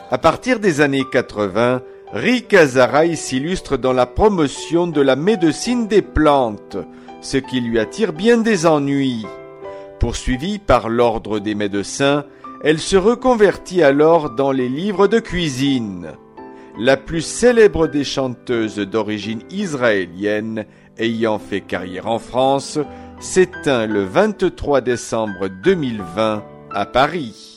À partir des années 80, Rika Zaraï s'illustre dans la promotion de la médecine des plantes, ce qui lui attire bien des ennuis. Poursuivie par l'ordre des médecins, elle se reconvertit alors dans les livres de cuisine. La plus célèbre des chanteuses d'origine israélienne ayant fait carrière en France s'éteint le 23 décembre 2020 à Paris.